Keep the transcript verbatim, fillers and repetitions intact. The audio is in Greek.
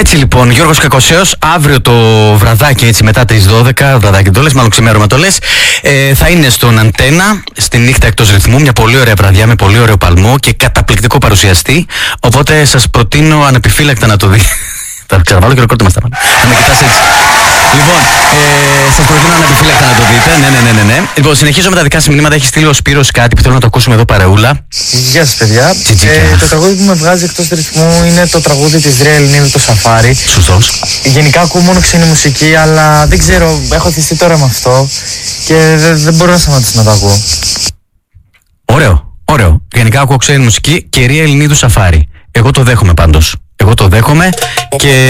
Έτσι λοιπόν, Γιώργος Κακοσέος, αύριο το βραδάκι, έτσι μετά τις δώδεκα, βραδάκι το λες, μάλλον ξημέρωμα το λες, ε, θα είναι στον Αντένα, στη νύχτα εκτός ρυθμού, μια πολύ ωραία βραδιά με πολύ ωραίο παλμό και καταπληκτικό παρουσιαστή. Οπότε σας προτείνω ανεπιφύλακτα να το δείτε. Θα ξαναβάλω και ρεκόρ μας τα μάλλον. Να με κοιτάς έτσι. Λοιπόν, ε, σας προτείνω ανεπιφύλακτα να το δείτε. Ναι, ναι, ναι, ναι, ναι. Λοιπόν, συνεχίζω με τα δικά σας μηνύματα. Έχει στείλει ο Σπύρος κάτι που θέλω να το ακούσουμε εδώ παρεούλα. Γεια σας, παιδιά. Ε, το τραγούδι που με βγάζει εκτός ρυθμού είναι το τραγούδι της Ρέα Ελληνίδου, το Σαφάρι. Σωστός. Γενικά ακούω μόνο ξένη μουσική, αλλά δεν ξέρω, έχω θυστεί τώρα με αυτό και δεν, δεν μπορώ να σταματήσω να το ακούω. Ωραίο, ωραίο. Γενικά ακούω ξένη μουσική και Ρέα Ελληνίδου Σαφάρι. Εγώ το δέχομαι πάντως. Εγώ το δέχομαι και